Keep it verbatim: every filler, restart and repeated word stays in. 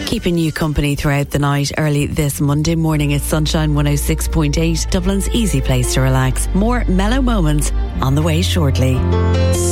Keeping you company throughout the night. Early this Monday morning, it's Sunshine one oh six point eight, Dublin's easy place to relax. More mellow moments on the way shortly.